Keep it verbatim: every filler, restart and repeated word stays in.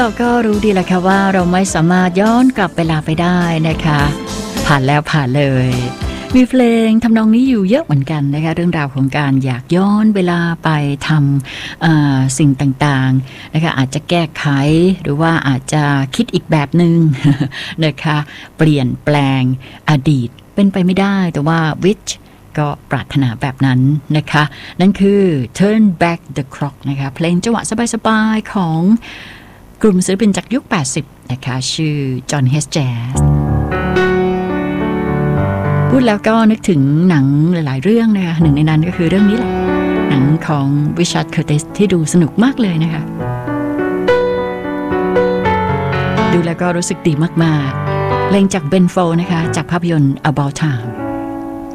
เราก็รู้ดีแหละค่ะว่าเราไม่สามารถย้อนกลับเวลาไปได้นะคะผ่านแล้วผ่านเลยมีเพลงทำนองนี้อยู่เยอะเหมือนกันนะคะเรื่องราวของการอยากย้อนเวลาไปทำสิ่งต่างๆนะคะอาจจะแก้ไขหรือว่าอาจจะคิดอีกแบบหนึ่ง นะคะเปลี่ยนแปลงอดีตเป็นไปไม่ได้แต่ว่า which ก็ปรารถนาแบบนั้นนะคะนั่นคือ Turn Back the Clock นะคะเพลงจังหวะสบายๆของกลุ่มศิลปินจากยุคแปดสิบนะคะชื่อ John Hess Jazz พูดแล้วก็นึกถึงหนังหลายๆเรื่องนะคะหนึ่งในนั้นก็คือเรื่องนี้แหละหนังของ Richard Curtis ที่ดูสนุกมากเลยนะคะดูแล้วก็รู้สึกดีมากๆเพลงจาก Ben Folds นะคะจากภาพยนตร์ About Time